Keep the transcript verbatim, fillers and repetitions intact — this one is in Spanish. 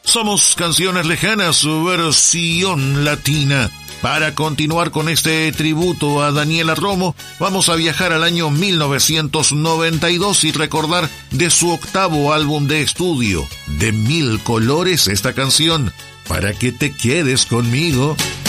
Somos Canciones Lejanas, su versión latina. Para continuar con este tributo a Daniela Romo, vamos a viajar al año mil novecientos noventa y dos y recordar de su octavo álbum de estudio, De Mil Colores, esta canción, Para que te quedes conmigo.